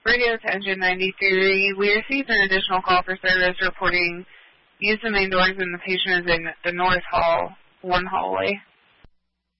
Radio to Engine 93. We received an additional call for service reporting use of main doors and the patient is in the north hall, one hallway.